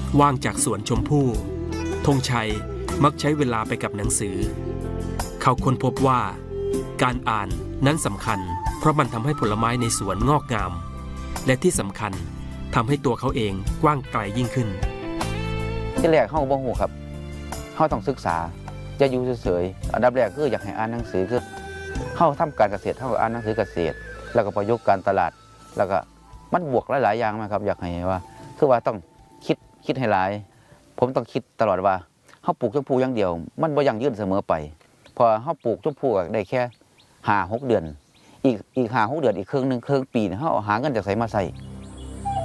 ว่างจากสวนชมพู่ธงชัยมักใช้เวลาไปกับหนังสือเขาค้นพบว่าการอ่านนั้นสำคัญเพราะมันทำให้ผลไม้ในสวนงอกงามและที่สำคัญทำให้ตัวเขาเองกว้างไกลยิ่งขึ้นที่แรกเขาบ่ฮู้ครับเขาต้องศึกษาจะอยู่เฉยๆอันดับแรกคืออยากให้อ่านหนังสือคือเขาทำการเกษตรเขาอ่านหนังสือเกษตรแล้วก็ประยุกต์การตลาดแล้วก็มันบวกหลายๆอย่างนะครับอยากให้ว่าคือว่าต้องคิดให้หลายผมต้องคิดตลอดว่าเขาปลูกชมพู่อย่างเดียวมันบ่ยั่งยืนเสมอไปพอเขาปลูกชมพู่ได้แค่5-6 เดือนอีก5-6 เดือนอีกครึ่งปีเขาหาเงินจากไสมาใส่